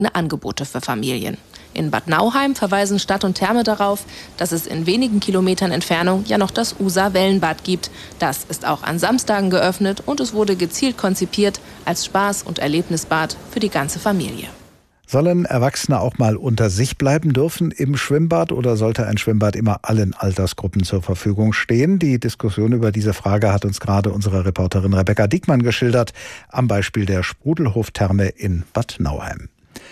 Angebote für Familien. In Bad Nauheim verweisen Stadt und Therme darauf, dass es in wenigen Kilometern Entfernung ja noch das Usa-Wellenbad gibt. Das ist auch an Samstagen geöffnet und es wurde gezielt konzipiert als Spaß- und Erlebnisbad für die ganze Familie. Sollen Erwachsene auch mal unter sich bleiben dürfen im Schwimmbad oder sollte ein Schwimmbad immer allen Altersgruppen zur Verfügung stehen? Die Diskussion über diese Frage hat uns gerade unsere Reporterin Rebecca Diekmann geschildert, am Beispiel der Sprudelhof-Therme in Bad Nauheim.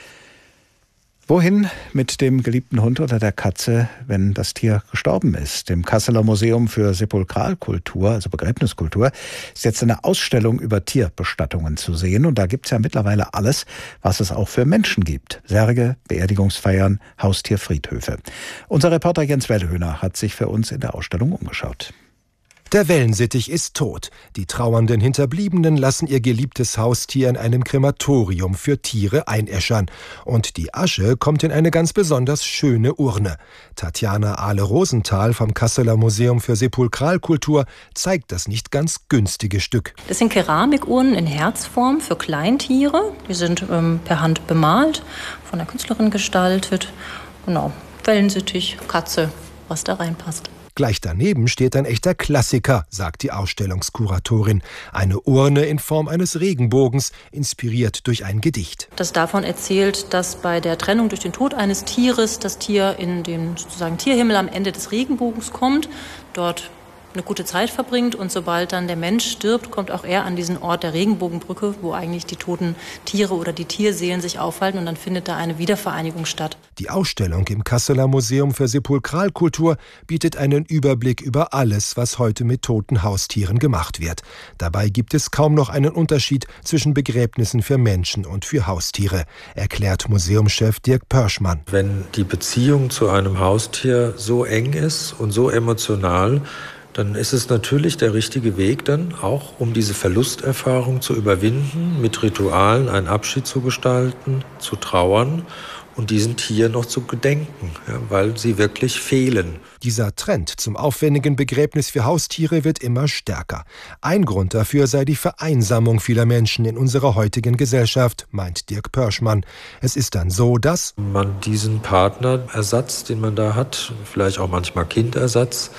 Wohin mit dem geliebten Hund oder der Katze, wenn das Tier gestorben ist? Im Kasseler Museum für Sepulkralkultur, also Begräbniskultur, ist jetzt eine Ausstellung über Tierbestattungen zu sehen. Und da gibt es ja mittlerweile alles, was es auch für Menschen gibt. Särge, Beerdigungsfeiern, Haustierfriedhöfe. Unser Reporter Jens Wellhöhner hat sich für uns in der Ausstellung umgeschaut. Der Wellensittich ist tot. Die trauernden Hinterbliebenen lassen ihr geliebtes Haustier in einem Krematorium für Tiere einäschern. Und die Asche kommt in eine ganz besonders schöne Urne. Tatjana Ahle-Rosenthal vom Kasseler Museum für Sepulkralkultur zeigt das nicht ganz günstige Stück. Das sind Keramikurnen in Herzform für Kleintiere. Die sind per Hand bemalt, von der Künstlerin gestaltet. Genau, Wellensittich, Katze, was da reinpasst. Gleich daneben steht ein echter Klassiker, sagt die Ausstellungskuratorin. Eine Urne in Form eines Regenbogens, inspiriert durch ein Gedicht. Das davon erzählt, dass bei der Trennung durch den Tod eines Tieres das Tier in den sozusagen Tierhimmel am Ende des Regenbogens kommt, dort eine gute Zeit verbringt und sobald dann der Mensch stirbt, kommt auch er an diesen Ort der Regenbogenbrücke, wo eigentlich die toten Tiere oder die Tierseelen sich aufhalten und dann findet da eine Wiedervereinigung statt. Die Ausstellung im Kasseler Museum für Sepulkralkultur bietet einen Überblick über alles, was heute mit toten Haustieren gemacht wird. Dabei gibt es kaum noch einen Unterschied zwischen Begräbnissen für Menschen und für Haustiere, erklärt Museumschef Dirk Pörschmann. Wenn die Beziehung zu einem Haustier so eng ist und so emotional, dann ist es natürlich der richtige Weg dann auch, um diese Verlusterfahrung zu überwinden, mit Ritualen einen Abschied zu gestalten, zu trauern und diesen Tieren noch zu gedenken, ja, weil sie wirklich fehlen. Dieser Trend zum aufwendigen Begräbnis für Haustiere wird immer stärker. Ein Grund dafür sei die Vereinsamung vieler Menschen in unserer heutigen Gesellschaft, meint Dirk Pörschmann. Es ist dann so, dass man diesen Partnerersatz, den man da hat, vielleicht auch manchmal Kindersatz,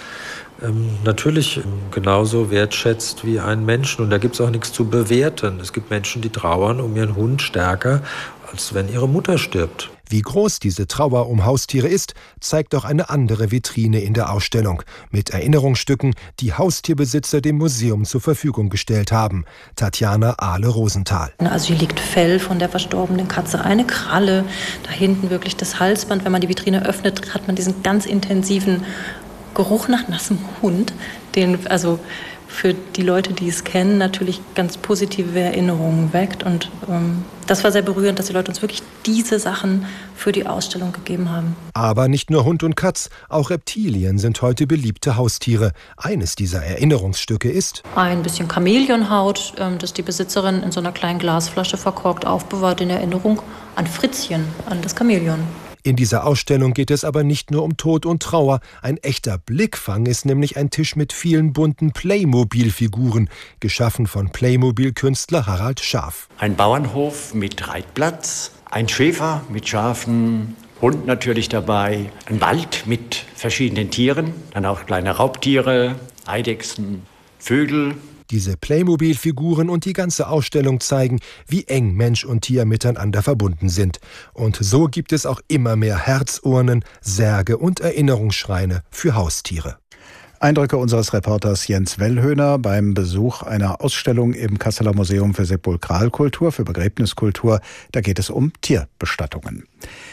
natürlich genauso wertschätzt wie einen Menschen. Und da gibt es auch nichts zu bewerten. Es gibt Menschen, die trauern um ihren Hund stärker, als wenn ihre Mutter stirbt. Wie groß diese Trauer um Haustiere ist, zeigt auch eine andere Vitrine in der Ausstellung mit Erinnerungsstücken, die Haustierbesitzer dem Museum zur Verfügung gestellt haben. Tatjana Ahle-Rosenthal. Also hier liegt Fell von der verstorbenen Katze, eine Kralle, da hinten wirklich das Halsband. Wenn man die Vitrine öffnet, hat man diesen ganz intensiven Geruch nach nassem Hund, den also für die Leute, die es kennen, natürlich ganz positive Erinnerungen weckt. Und das war sehr berührend, dass die Leute uns wirklich diese Sachen für die Ausstellung gegeben haben. Aber nicht nur Hund und Katz, auch Reptilien sind heute beliebte Haustiere. Eines dieser Erinnerungsstücke ist ein bisschen Chamäleonhaut, das die Besitzerin in so einer kleinen Glasflasche verkorkt aufbewahrt in Erinnerung an Fritzchen, an das Chamäleon. In dieser Ausstellung geht es aber nicht nur um Tod und Trauer. Ein echter Blickfang ist nämlich ein Tisch mit vielen bunten Playmobil-Figuren, geschaffen von Playmobil-Künstler Harald Schaaf. Ein Bauernhof mit Reitplatz, ein Schäfer mit Schafen, Hund natürlich dabei, ein Wald mit verschiedenen Tieren, dann auch kleine Raubtiere, Eidechsen, Vögel. Diese Playmobil-Figuren und die ganze Ausstellung zeigen, wie eng Mensch und Tier miteinander verbunden sind. Und so gibt es auch immer mehr Herzurnen, Särge und Erinnerungsschreine für Haustiere. Eindrücke unseres Reporters Jens Wellhöhner beim Besuch einer Ausstellung im Kasseler Museum für Sepulkralkultur, für Begräbniskultur. Da geht es um Tierbestattungen.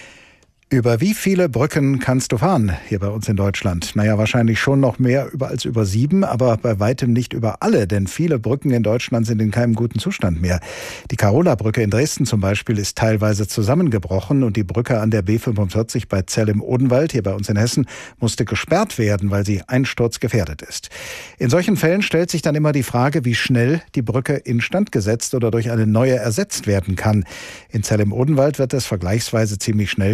Über wie viele Brücken kannst du fahren hier bei uns in Deutschland? Naja, wahrscheinlich schon noch mehr als über 7, aber bei weitem nicht über alle, denn viele Brücken in Deutschland sind in keinem guten Zustand mehr. Die Carola-Brücke in Dresden zum Beispiel ist teilweise zusammengebrochen und die Brücke an der B45 bei Zell im Odenwald, hier bei uns in Hessen, musste gesperrt werden, weil sie einsturzgefährdet ist. In solchen Fällen stellt sich dann immer die Frage, wie schnell die Brücke instand gesetzt oder durch eine neue ersetzt werden kann. In Zell im Odenwald wird es vergleichsweise ziemlich schnell gehen.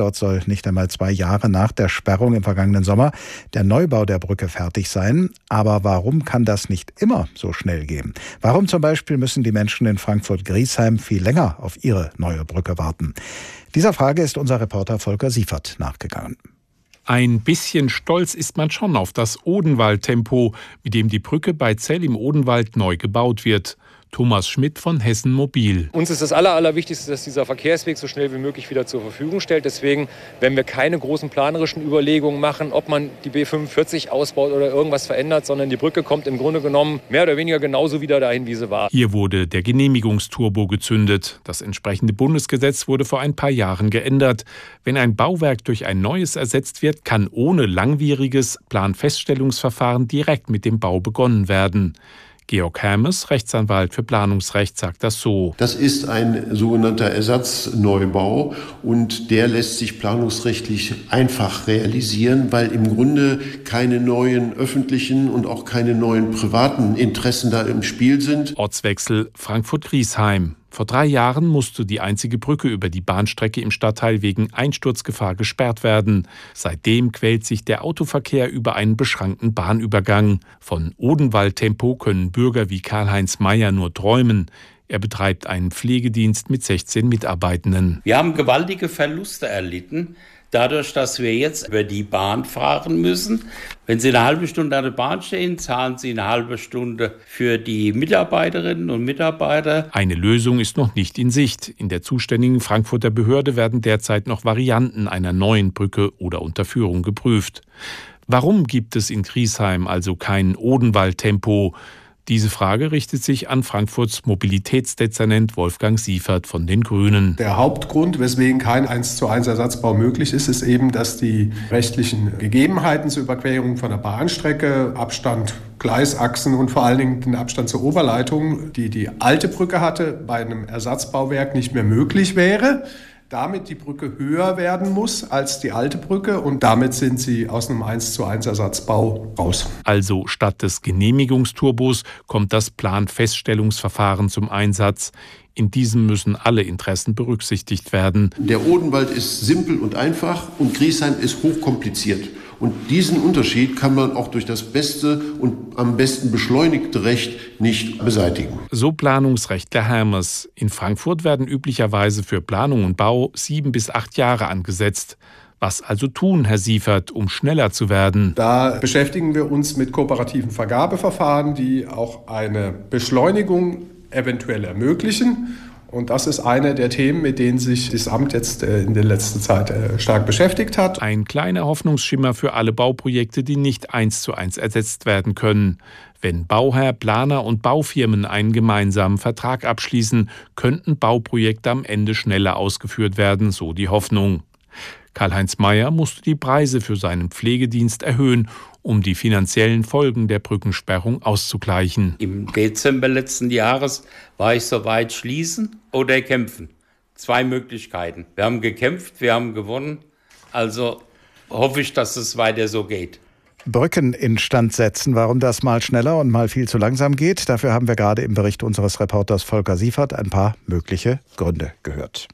Dort soll nicht einmal 2 Jahre nach der Sperrung im vergangenen Sommer der Neubau der Brücke fertig sein. Aber warum kann das nicht immer so schnell gehen? Warum zum Beispiel müssen die Menschen in Frankfurt-Griesheim viel länger auf ihre neue Brücke warten? Dieser Frage ist unser Reporter Volker Siefert nachgegangen. Ein bisschen stolz ist man schon auf das Odenwald-Tempo, mit dem die Brücke bei Zell im Odenwald neu gebaut wird. Thomas Schmidt von Hessen Mobil. Uns ist das Allerwichtigste, dass dieser Verkehrsweg so schnell wie möglich wieder zur Verfügung stellt. Deswegen, wenn wir keine großen planerischen Überlegungen machen, ob man die B45 ausbaut oder irgendwas verändert, sondern die Brücke kommt im Grunde genommen mehr oder weniger genauso wieder dahin, wie sie war. Hier wurde der Genehmigungsturbo gezündet. Das entsprechende Bundesgesetz wurde vor ein paar Jahren geändert. Wenn ein Bauwerk durch ein neues ersetzt wird, kann ohne langwieriges Planfeststellungsverfahren direkt mit dem Bau begonnen werden. Georg Hermes, Rechtsanwalt für Planungsrecht, sagt das so. Das ist ein sogenannter Ersatzneubau und der lässt sich planungsrechtlich einfach realisieren, weil im Grunde keine neuen öffentlichen und auch keine neuen privaten Interessen da im Spiel sind. Ortswechsel Frankfurt-Griesheim. Vor 3 Jahren musste die einzige Brücke über die Bahnstrecke im Stadtteil wegen Einsturzgefahr gesperrt werden. Seitdem quält sich der Autoverkehr über einen beschränkten Bahnübergang. Von Odenwald-Tempo können Bürger wie Karl-Heinz Meyer nur träumen. Er betreibt einen Pflegedienst mit 16 Mitarbeitenden. Wir haben gewaltige Verluste erlitten, dadurch, dass wir jetzt über die Bahn fahren müssen. Wenn Sie eine halbe Stunde an der Bahn stehen, zahlen Sie eine halbe Stunde für die Mitarbeiterinnen und Mitarbeiter. Eine Lösung ist noch nicht in Sicht. In der zuständigen Frankfurter Behörde werden derzeit noch Varianten einer neuen Brücke oder Unterführung geprüft. Warum gibt es in Griesheim also kein Odenwald-Tempo? Diese Frage richtet sich an Frankfurts Mobilitätsdezernent Wolfgang Siefert von den Grünen. Der Hauptgrund, weswegen kein 1:1 Ersatzbau möglich ist, ist eben, dass die rechtlichen Gegebenheiten zur Überquerung von der Bahnstrecke, Abstand, Gleisachsen und vor allen Dingen den Abstand zur Oberleitung, die die alte Brücke hatte, bei einem Ersatzbauwerk nicht mehr möglich wäre. Damit die Brücke höher werden muss als die alte Brücke und damit sind sie aus einem 1:1 Ersatzbau raus. Also statt des Genehmigungsturbos kommt das Planfeststellungsverfahren zum Einsatz. In diesem müssen alle Interessen berücksichtigt werden. Der Odenwald ist simpel und einfach und Griesheim ist hochkompliziert. Und diesen Unterschied kann man auch durch das beste und am besten beschleunigte Recht nicht beseitigen. So Planungsrechtler Hermes. In Frankfurt werden üblicherweise für Planung und Bau 7 bis 8 Jahre angesetzt. Was also tun, Herr Siefert, um schneller zu werden? Da beschäftigen wir uns mit kooperativen Vergabeverfahren, die auch eine Beschleunigung eventuell ermöglichen. Und das ist eine der Themen, mit denen sich das Amt jetzt in der letzten Zeit stark beschäftigt hat. Ein kleiner Hoffnungsschimmer für alle Bauprojekte, die nicht 1:1 ersetzt werden können. Wenn Bauherr, Planer und Baufirmen einen gemeinsamen Vertrag abschließen, könnten Bauprojekte am Ende schneller ausgeführt werden, so die Hoffnung. Karl-Heinz Meyer musste die Preise für seinen Pflegedienst erhöhen, um die finanziellen Folgen der Brückensperrung auszugleichen. Im Dezember letzten Jahres war ich soweit, schließen oder kämpfen. 2 Möglichkeiten. Wir haben gekämpft, wir haben gewonnen. Also hoffe ich, dass es weiter so geht. Brücken instand setzen, warum das mal schneller und mal viel zu langsam geht, dafür haben wir gerade im Bericht unseres Reporters Volker Siefert ein paar mögliche Gründe gehört.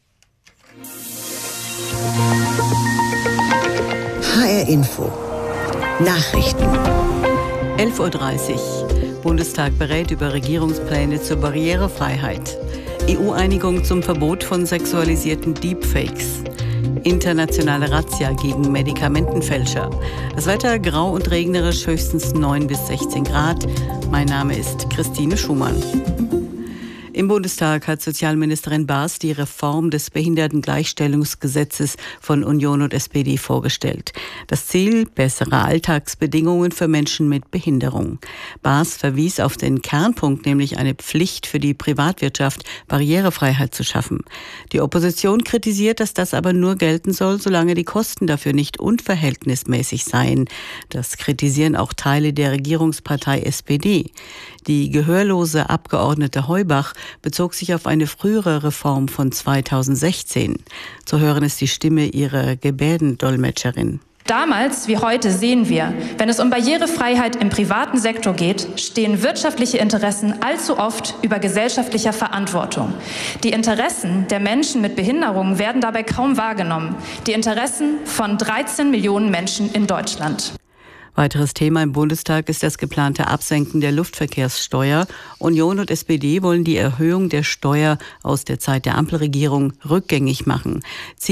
HR Info. Nachrichten. 11:30 Uhr. Bundestag berät über Regierungspläne zur Barrierefreiheit. EU-Einigung zum Verbot von sexualisierten Deepfakes. Internationale Razzia gegen Medikamentenfälscher. Das Wetter grau und regnerisch, höchstens 9 bis 16 Grad. Mein Name ist Christine Schumann. Im Bundestag hat Sozialministerin Baas die Reform des Behindertengleichstellungsgesetzes von Union und SPD vorgestellt. Das Ziel: bessere Alltagsbedingungen für Menschen mit Behinderung. Baas verwies auf den Kernpunkt, nämlich eine Pflicht für die Privatwirtschaft, Barrierefreiheit zu schaffen. Die Opposition kritisiert, dass das aber nur gelten soll, solange die Kosten dafür nicht unverhältnismäßig seien. Das kritisieren auch Teile der Regierungspartei SPD. Die gehörlose Abgeordnete Heubach bezog sich auf eine frühere Reform von 2016. Zu hören ist die Stimme ihrer Gebärdendolmetscherin. Damals wie heute sehen wir, wenn es um Barrierefreiheit im privaten Sektor geht, stehen wirtschaftliche Interessen allzu oft über gesellschaftlicher Verantwortung. Die Interessen der Menschen mit Behinderungen werden dabei kaum wahrgenommen. Die Interessen von 13 Millionen Menschen in Deutschland. Weiteres Thema im Bundestag ist das geplante Absenken der Luftverkehrssteuer. Union und SPD wollen die Erhöhung der Steuer aus der Zeit der Ampelregierung rückgängig machen.